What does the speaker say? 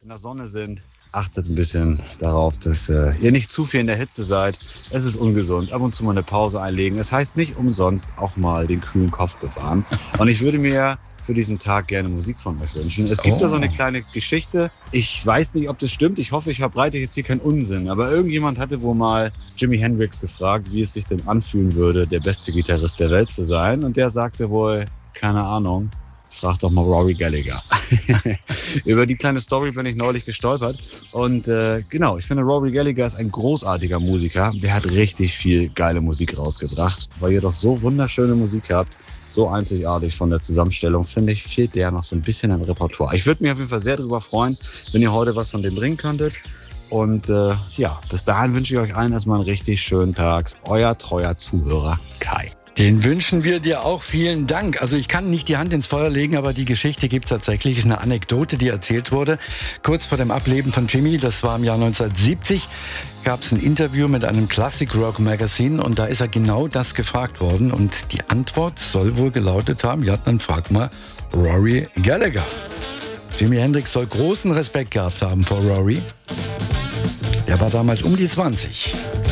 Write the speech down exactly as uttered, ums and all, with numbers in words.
in der Sonne sind, achtet ein bisschen darauf, dass äh, ihr nicht zu viel in der Hitze seid. Es ist ungesund. Ab und zu mal eine Pause einlegen. Es heißt nicht umsonst auch mal den kühlen Kopf bewahren. Und ich würde mir für diesen Tag gerne Musik von euch wünschen. Es gibt Oh. da so eine kleine Geschichte. Ich weiß nicht, ob das stimmt. Ich hoffe, ich verbreite jetzt hier keinen Unsinn. Aber irgendjemand hatte wohl mal Jimi Hendrix gefragt, wie es sich denn anfühlen würde, der beste Gitarrist der Welt zu sein. Und der sagte wohl, keine Ahnung, frag doch mal Rory Gallagher. Über die kleine Story bin ich neulich gestolpert. Und äh, genau, ich finde, Rory Gallagher ist ein großartiger Musiker. Der hat richtig viel geile Musik rausgebracht. Weil ihr doch so wunderschöne Musik habt, so einzigartig von der Zusammenstellung, finde ich, fehlt der noch so ein bisschen am Repertoire. Ich würde mich auf jeden Fall sehr darüber freuen, wenn ihr heute was von dem bringen könntet. Und äh, ja, bis dahin wünsche ich euch allen erstmal einen richtig schönen Tag. Euer treuer Zuhörer Kai. Den wünschen wir dir auch. Vielen Dank. Also ich kann nicht die Hand ins Feuer legen, aber die Geschichte gibt es tatsächlich. Ist eine Anekdote, die erzählt wurde. Kurz vor dem Ableben von Jimi, das war im Jahr neunzehnhundertsiebzig, gab es ein Interview mit einem Classic Rock Magazine und da ist er genau das gefragt worden. Und die Antwort soll wohl gelautet haben, ja, dann frag mal Rory Gallagher. Jimi Hendrix soll großen Respekt gehabt haben vor Rory. Der war damals um die zwanzig.